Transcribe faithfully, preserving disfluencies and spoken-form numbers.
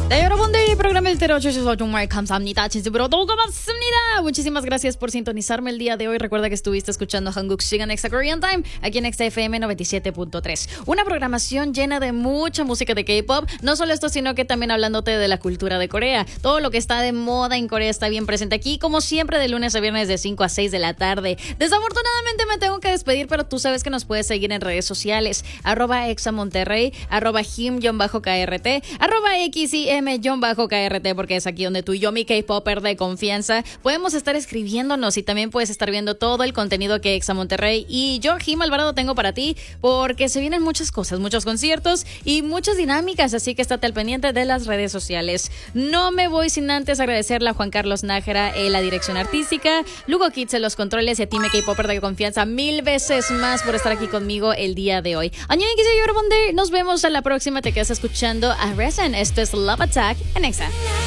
네, 여러분들 프로그램을 들어주셔서 정말 감사합니다. 진심으로 너무 고맙습니다. Muchísimas gracias por sintonizarme el día de hoy. Recuerda que estuviste escuchando Hanguk Shigan Exa Korean Time aquí en Exa F M noventa y siete punto tres. Una programación llena de mucha música de K-pop. No solo esto, sino que también hablándote de la cultura de Corea. Todo lo que está de moda en Corea está bien presente aquí, como siempre, de lunes a viernes de cinco a seis de la tarde. Desafortunadamente me tengo que despedir, pero tú sabes que nos puedes seguir en redes sociales. Arroba Exa Monterrey, arroba him-krt, arroba X I M-K R T, porque es aquí donde tú y yo, mi K-Popper de confianza, podemos estar escribiéndonos y también puedes estar viendo todo el contenido que Exa Monterrey y yo, Jim Alvarado, tengo para ti, porque se vienen muchas cosas, muchos conciertos y muchas dinámicas, así que estate al pendiente de las redes sociales. No me voy sin antes agradecerle a Juan Carlos Nájera en la dirección artística, Lugo Kids en los controles y a ti, mi K-Popper de confianza, mil veces más por estar aquí conmigo el día de hoy. Nos vemos a la próxima, te quedas escuchando a Rezen. Esto es Love Attack en Exa.